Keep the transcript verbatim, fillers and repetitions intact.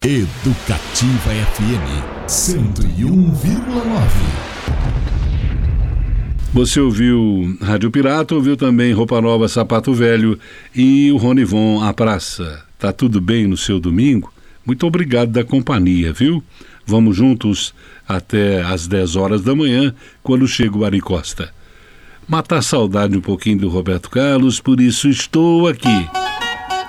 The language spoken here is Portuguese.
Educativa F M cento e um vírgula nove. Você ouviu Rádio Pirata, ouviu também Roupa Nova, Sapato Velho e o Ronivon, A Praça. Tá tudo bem no seu domingo? Muito obrigado da companhia, viu? Vamos juntos até às dez horas da manhã, quando chega o Ari Costa. Matar a saudade um pouquinho do Roberto Carlos, por isso estou aqui.